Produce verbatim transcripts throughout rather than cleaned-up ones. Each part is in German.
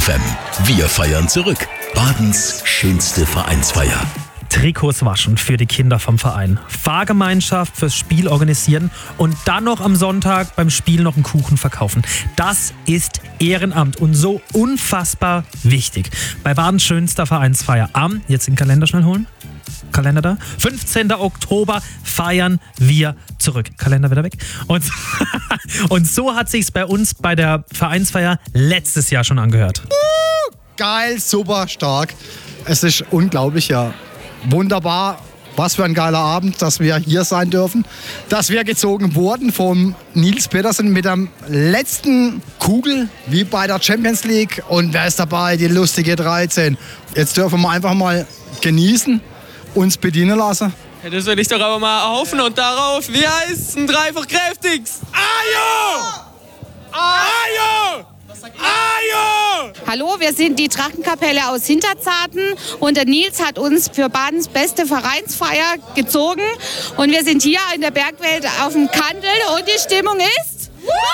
F M. Wir feiern zurück. Badens schönste Vereinsfeier. Trikots waschen für die Kinder vom Verein, Fahrgemeinschaft fürs Spiel organisieren und dann noch am Sonntag beim Spiel noch einen Kuchen verkaufen. Das ist Ehrenamt und so unfassbar wichtig. Bei Badens schönster Vereinsfeier am, jetzt den Kalender schnell holen, Kalender da, fünfzehnten Oktober feiern wir zurück. Kalender wieder weg. Und, und so hat sich's bei uns bei der Vereinsfeier letztes Jahr schon angehört. Uh, geil, super, stark. Es ist unglaublich, ja. Wunderbar, was für ein geiler Abend, dass wir hier sein dürfen. Dass wir gezogen wurden vom Nils Petersen mit der letzten Kugel, wie bei der Champions League. Und wer ist dabei? Die lustige dreizehn. Jetzt dürfen wir einfach mal genießen, uns bedienen lassen. Ja, das will ich doch aber mal erhoffen und darauf, wie heißt ein dreifach kräftigst? Ajo! Ajo! Ajo! Hallo, wir sind die Trachtenkapelle aus Hinterzarten und der Nils hat uns für Badens beste Vereinsfeier gezogen und wir sind hier in der Bergwelt auf dem Kandel und die Stimmung ist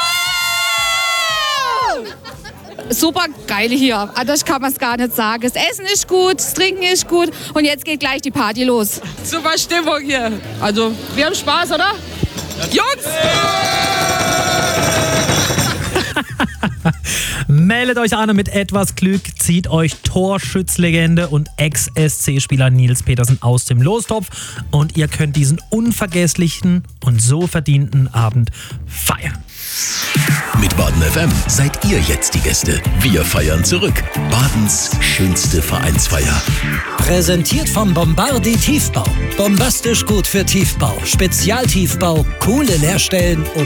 super geil hier. Anders kann man es gar nicht sagen. Das Essen ist gut, das Trinken ist gut und jetzt geht gleich die Party los. Super Stimmung hier. Also, wir haben Spaß, oder? Jungs! Meldet euch an mit etwas Glück, zieht euch Torschützlegende und Ex-S C-Spieler Nils Petersen aus dem Lostopf und ihr könnt diesen unvergesslichen und so verdienten Abend feiern. Mit Baden F M seid ihr jetzt die Gäste. Wir feiern zurück. Badens schönste Vereinsfeier. Präsentiert vom Bombardi Tiefbau. Bombastisch gut für Tiefbau. Spezialtiefbau, coole Leerstellen und